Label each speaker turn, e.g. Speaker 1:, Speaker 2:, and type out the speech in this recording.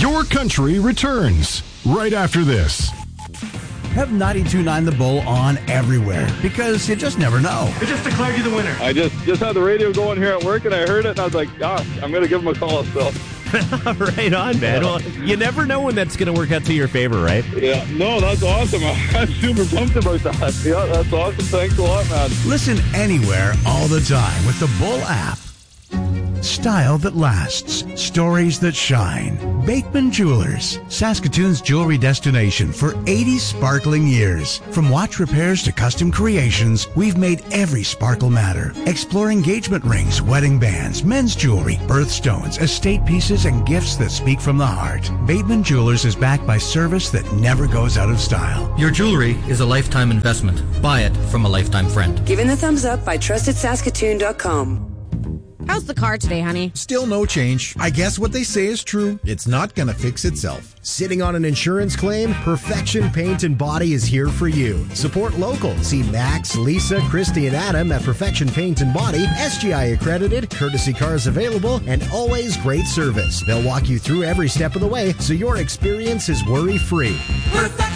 Speaker 1: Your Country returns right after this.
Speaker 2: Have 92.9 The Bull on everywhere because you just never know.
Speaker 3: I just declared you the winner.
Speaker 4: I just had the radio going here at work, and I heard it, and I was like, gosh, I'm going to give him a call still.
Speaker 5: Right on, man. Well, you never know when that's going to work out to your favor, right?
Speaker 4: Yeah, no, that's awesome. I'm super pumped about that. Yeah, that's awesome. Thanks a lot, man.
Speaker 2: Listen anywhere, all the time with the Bull app. Style that lasts. Stories that shine. Bateman Jewelers, Saskatoon's jewelry destination for 80 sparkling years. From watch repairs to custom creations, we've made every sparkle matter. Explore engagement rings, wedding bands, men's jewelry, birthstones, estate pieces, and gifts that speak from the heart. Bateman Jewelers is backed by service that never goes out of style.
Speaker 6: Your jewelry is a lifetime investment. Buy it from a lifetime friend.
Speaker 7: Given the thumbs up by TrustedSaskatoon.com.
Speaker 8: How's the car today, honey?
Speaker 9: Still no change. I guess what they say is true. It's not going to fix itself.
Speaker 10: Sitting on an insurance claim? Perfection Paint and Body is here for you. Support local. See Max, Lisa, Christy, and Adam at Perfection Paint and Body. SGI accredited, courtesy cars available, and always great service. They'll walk you through every step of the way so your experience is worry-free.